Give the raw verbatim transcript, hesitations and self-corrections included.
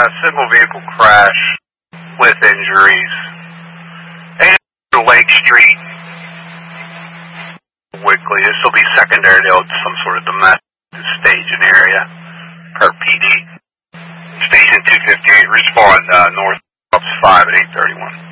single vehicle crash with injuries. And Lake Street, Wickley. This will be secondary to some sort of domestic staging area per P D. Station two fifty-eight, respond uh, north five at eight thirty-one.